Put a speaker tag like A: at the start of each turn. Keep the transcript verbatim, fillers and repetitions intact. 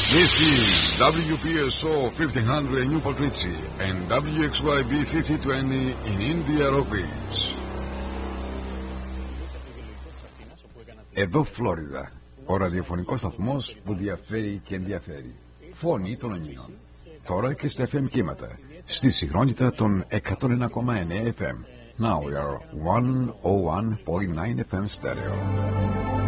A: This is W P S O fifteen hundred in Newport Richie and W X Y B fifty twenty in India Rock Beach. Εδώ Φλόριδα, ο ραδιοφωνικός σταθμός που διαφέρει και ενδιαφέρει. Φωνή των Ονείων. Τώρα και στα εφ εμ κύματα, στη συχνότητα των εκατόν ένα κόμμα εννέα εφ εμ. Now we are one oh one point nine εφ εμ stereo.